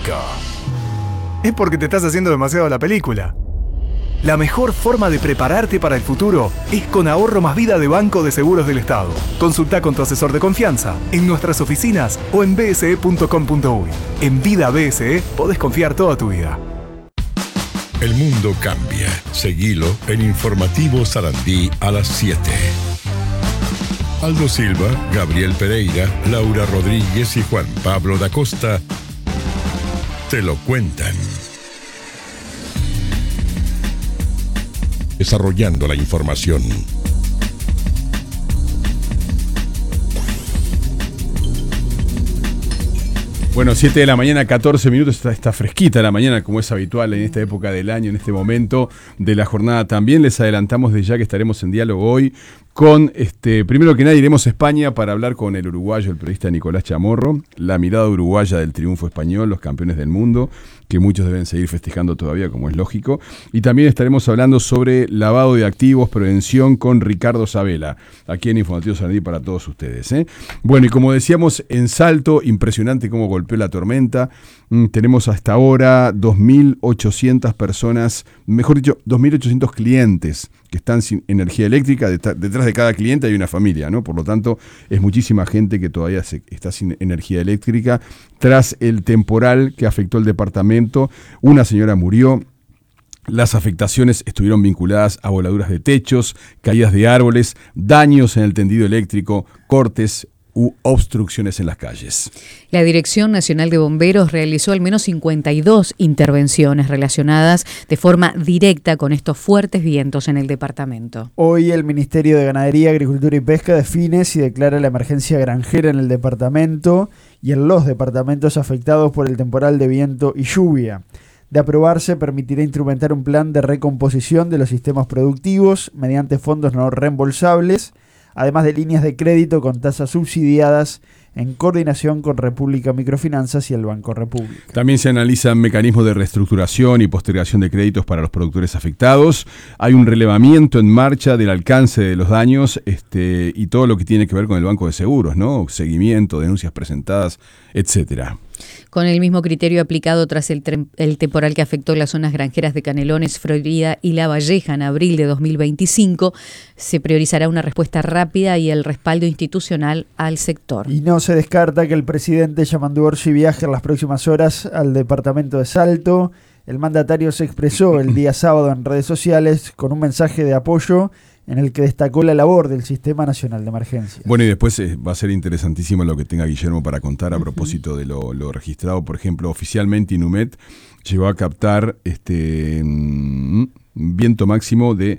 México. Es porque te estás haciendo demasiado la película. La mejor forma de prepararte para el futuro es con Ahorro Más Vida de Banco de Seguros del Estado. Consulta con tu asesor de confianza en nuestras oficinas o en bse.com.uy. En Vida BSE podés confiar toda tu vida. El mundo cambia. Seguilo en Informativo Sarandí a las 7. Aldo Silva, Gabriel Pereira, Laura Rodríguez y Juan Pablo da Costa te lo cuentan. Desarrollando la información. Bueno, 7 de la mañana, 14 minutos, está fresquita la mañana, como es habitual en esta época del año, en este momento de la jornada. También les adelantamos de ya que estaremos en diálogo hoy con, primero que nada, iremos a España para hablar con el uruguayo, el periodista Nicolás Chamorro, la mirada uruguaya del triunfo español, los campeones del mundo, que muchos deben seguir festejando todavía, como es lógico. Y también estaremos hablando sobre lavado de activos, prevención, con Ricardo Sabela, aquí en Informativo Sarandí para todos ustedes. Bueno, y como decíamos, en Salto, impresionante cómo golpeó la tormenta. Tenemos hasta ahora 2.800 personas, mejor dicho, 2.800 clientes que están sin energía eléctrica. Detrás de cada cliente hay una familia, ¿no? Por lo tanto, es muchísima gente que todavía está sin energía eléctrica. Tras el temporal que afectó el departamento, una señora murió. Las afectaciones estuvieron vinculadas a voladuras de techos, caídas de árboles, daños en el tendido eléctrico, cortes u obstrucciones en las calles. La Dirección Nacional de Bomberos realizó al menos 52 intervenciones relacionadas de forma directa con estos fuertes vientos en el departamento. Hoy el Ministerio de Ganadería, Agricultura y Pesca define si declara la emergencia granjera en el departamento y en los departamentos afectados por el temporal de viento y lluvia. De aprobarse, permitirá instrumentar un plan de recomposición de los sistemas productivos mediante fondos no reembolsables, además de líneas de crédito con tasas subsidiadas en coordinación con República Microfinanzas y el Banco República. También se analizan mecanismos de reestructuración y postergación de créditos para los productores afectados. Hay un relevamiento en marcha del alcance de los daños y todo lo que tiene que ver con el Banco de Seguros, ¿no? Seguimiento, denuncias presentadas, etcétera. Con el mismo criterio aplicado tras el temporal que afectó las zonas granjeras de Canelones, Florida y La Valleja en abril de 2025, se priorizará una respuesta rápida y el respaldo institucional al sector. Y no se descarta que el presidente Yamandu Orsi viaje en las próximas horas al departamento de Salto. El mandatario se expresó el día sábado en redes sociales con un mensaje de apoyo en el que destacó la labor del Sistema Nacional de Emergencias. Bueno, y después va a ser interesantísimo lo que tenga Guillermo para contar a propósito de lo registrado. Por ejemplo, oficialmente Inumet llegó a captar viento máximo de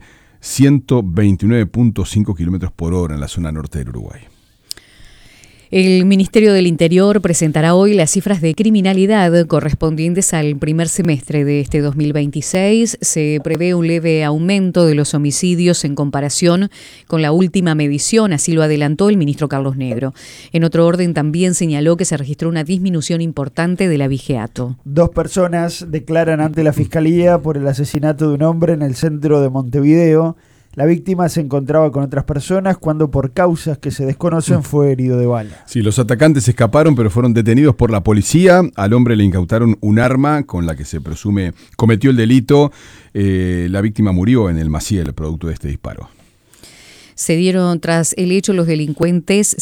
129.5 kilómetros por hora en la zona norte del Uruguay. El Ministerio del Interior presentará hoy las cifras de criminalidad correspondientes al primer semestre de este 2026. Se prevé un leve aumento de los homicidios en comparación con la última medición, así lo adelantó el ministro Carlos Negro. En otro orden, también señaló que se registró una disminución importante del abigeato. 2 personas declaran ante la Fiscalía por el asesinato de un hombre en el centro de Montevideo. La víctima se encontraba con otras personas cuando por causas que se desconocen fue herido de bala. Sí, los atacantes escaparon pero fueron detenidos por la policía. Al hombre le incautaron un arma con la que se presume cometió el delito. La víctima murió en el Maciel, producto de este disparo. Se dieron tras el hecho los delincuentes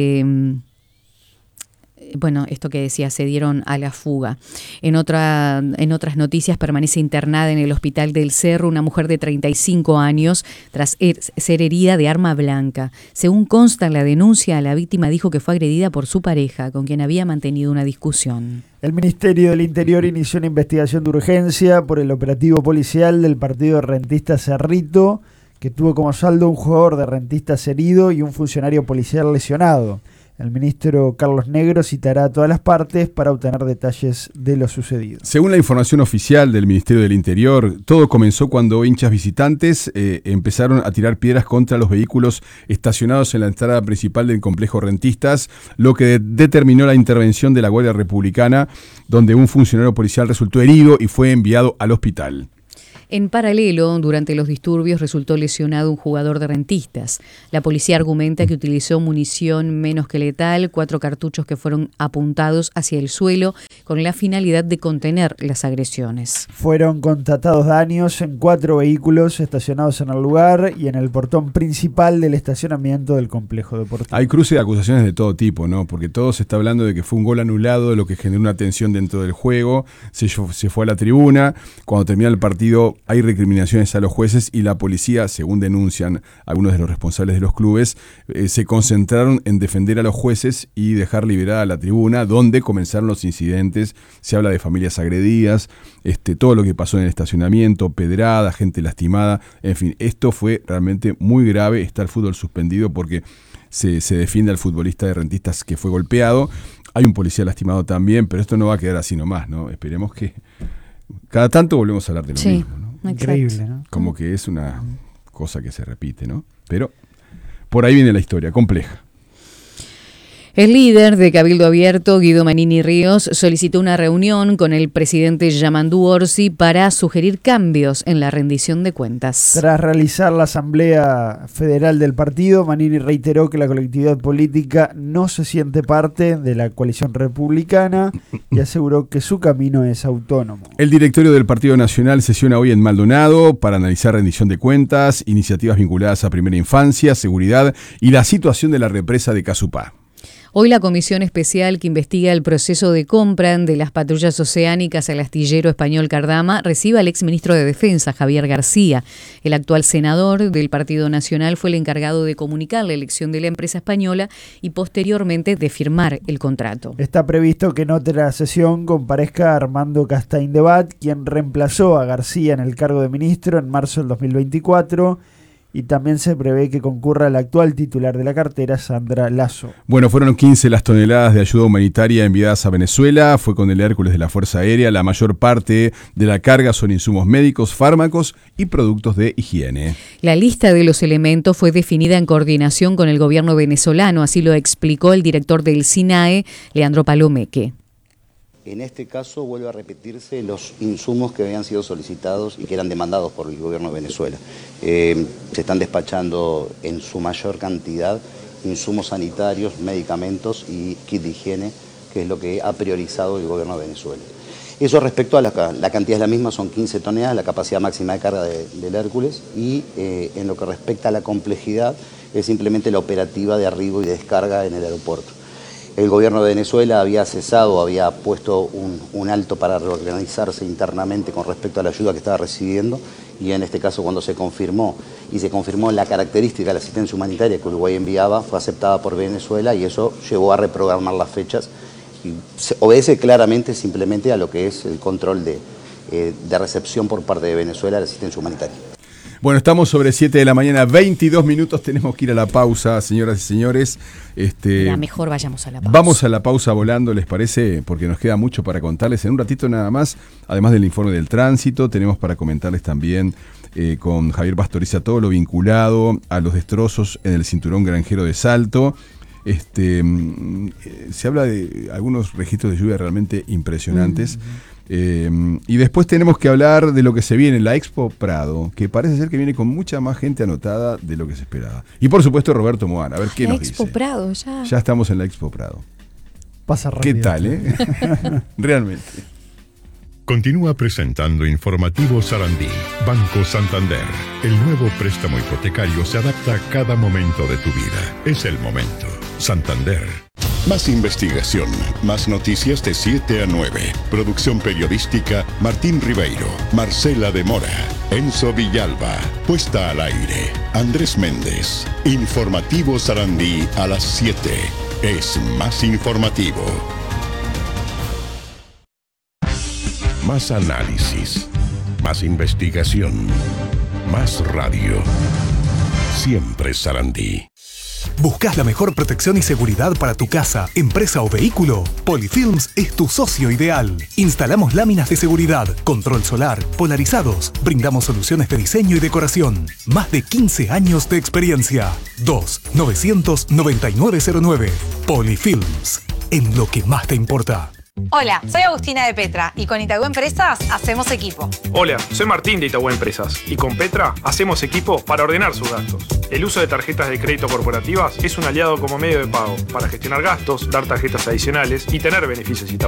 esto que decía, se dieron a la fuga. En otras noticias, permanece internada en el Hospital del Cerro una mujer de 35 años tras ser herida de arma blanca. Según consta en la denuncia, la víctima dijo que fue agredida por su pareja, con quien había mantenido una discusión. El Ministerio del Interior inició una investigación de urgencia por el operativo policial del partido rentista Cerrito, que tuvo como saldo un jugador de Rentistas herido y un funcionario policial lesionado. El ministro Carlos Negro citará a todas las partes para obtener detalles de lo sucedido. Según la información oficial del Ministerio del Interior, todo comenzó cuando hinchas visitantes empezaron a tirar piedras contra los vehículos estacionados en la entrada principal del complejo Rentistas, lo que determinó la intervención de la Guardia Republicana, donde un funcionario policial resultó herido y fue enviado al hospital. En paralelo, durante los disturbios resultó lesionado un jugador de Rentistas. La policía argumenta que utilizó munición menos que letal, 4 cartuchos que fueron apuntados hacia el suelo con la finalidad de contener las agresiones. Fueron constatados daños en 4 vehículos estacionados en el lugar y en el portón principal del estacionamiento del complejo deportivo. Hay cruce de acusaciones de todo tipo, ¿no? Porque todo se está hablando de que fue un gol anulado, lo que generó una tensión dentro del juego, se fue a la tribuna, cuando termina el partido hay recriminaciones a los jueces y la policía, según denuncian algunos de los responsables de los clubes, se concentraron en defender a los jueces y dejar liberada la tribuna, donde comenzaron los incidentes. Se habla de familias agredidas, todo lo que pasó en el estacionamiento, pedrada, gente lastimada, en fin, esto fue realmente muy grave. Está el fútbol suspendido porque se defiende al futbolista de Rentistas que fue golpeado. Hay un policía lastimado también, pero esto no va a quedar así nomás, ¿no? Esperemos que cada tanto volvemos a hablar de lo mismo, ¿no? Increíble, ¿no? Como que es una cosa que se repite, ¿no? Pero por ahí viene la historia, compleja. El líder de Cabildo Abierto, Guido Manini Ríos, solicitó una reunión con el presidente Yamandu Orsi para sugerir cambios en la rendición de cuentas. Tras realizar la Asamblea Federal del partido, Manini reiteró que la colectividad política no se siente parte de la coalición republicana y aseguró que su camino es autónomo. El directorio del Partido Nacional sesiona hoy en Maldonado para analizar rendición de cuentas, iniciativas vinculadas a primera infancia, seguridad y la situación de la represa de Casupá. Hoy la comisión especial que investiga el proceso de compra de las patrullas oceánicas al astillero español Cardama recibe al exministro de Defensa, Javier García. El actual senador del Partido Nacional fue el encargado de comunicar la elección de la empresa española y posteriormente de firmar el contrato. Está previsto que en otra sesión comparezca Armando Castaing-Debat, quien reemplazó a García en el cargo de ministro en marzo del 2024. Y también se prevé que concurra la actual titular de la cartera, Sandra Lasso. Bueno, fueron 15 las toneladas de ayuda humanitaria enviadas a Venezuela. Fue con el Hércules de la Fuerza Aérea. La mayor parte de la carga son insumos médicos, fármacos y productos de higiene. La lista de los elementos fue definida en coordinación con el gobierno venezolano. Así lo explicó el director del SINAE, Leandro Palomeque. En este caso vuelve a repetirse los insumos que habían sido solicitados y que eran demandados por el gobierno de Venezuela. Se están despachando en su mayor cantidad insumos sanitarios, medicamentos y kit de higiene, que es lo que ha priorizado el gobierno de Venezuela. Eso respecto a la cantidad es la misma, son 15 toneladas, la capacidad máxima de carga del Hércules, y en lo que respecta a la complejidad es simplemente la operativa de arribo y de descarga en el aeropuerto. El gobierno de Venezuela había cesado, había puesto un alto para reorganizarse internamente con respecto a la ayuda que estaba recibiendo, y en este caso cuando se confirmó la característica de la asistencia humanitaria que Uruguay enviaba, fue aceptada por Venezuela y eso llevó a reprogramar las fechas y se obedece claramente simplemente a lo que es el control de recepción por parte de Venezuela de la asistencia humanitaria. Bueno, estamos sobre 7 de la mañana, 22 minutos, tenemos que ir a la pausa, señoras y señores. Ya mejor vayamos a la pausa. Vamos a la pausa volando, ¿les parece? Porque nos queda mucho para contarles. En un ratito nada más, además del informe del tránsito, tenemos para comentarles también con Javier Pastoriza todo lo vinculado a los destrozos en el cinturón granjero de Salto. Se habla de algunos registros de lluvia realmente impresionantes. Y después tenemos que hablar de lo que se viene en la Expo Prado, que parece ser que viene con mucha más gente anotada de lo que se esperaba. Y por supuesto Roberto Moana, a ver qué nos dice. La Expo Prado, ya. Ya estamos en la Expo Prado. Pasa rápido. ¿Qué tal, Realmente. Continúa presentando Informativo Sarandí. Banco Santander. El nuevo préstamo hipotecario se adapta a cada momento de tu vida. Es el momento. Santander. Más investigación, más noticias de 7 a 9. Producción periodística Martín Ribeiro, Marcela de Mora, Enzo Villalba. Puesta al aire Andrés Méndez. Informativo Sarandí a las 7. Es más informativo. Más análisis, más investigación, más radio. Siempre Sarandí. ¿Buscas la mejor protección y seguridad para tu casa, empresa o vehículo? Polyfilms es tu socio ideal. Instalamos láminas de seguridad, control solar, polarizados. Brindamos soluciones de diseño y decoración. Más de 15 años de experiencia. 2-900-9909. Polyfilms. En lo que más te importa. Hola, soy Agustina de Petra y con Itaú Empresas hacemos equipo. Hola, soy Martín de Itaú Empresas y con Petra hacemos equipo para ordenar sus gastos. El uso de tarjetas de crédito corporativas es un aliado como medio de pago para gestionar gastos, dar tarjetas adicionales y tener beneficios Itaú.